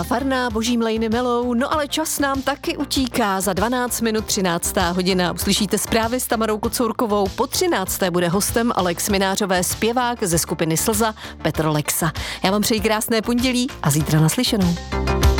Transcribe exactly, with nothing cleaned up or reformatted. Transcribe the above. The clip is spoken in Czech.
Farná, Boží mlejny melou, no ale čas nám taky utíká. Za dvanáct minut třináctá hodina. Uslyšíte zprávy s Tamarou Kocourkovou. Po třinácté bude hostem Alex Minářové, zpěvák ze skupiny Slza Petr Lexa. Já vám přeji krásné pondělí a zítra naslyšenou.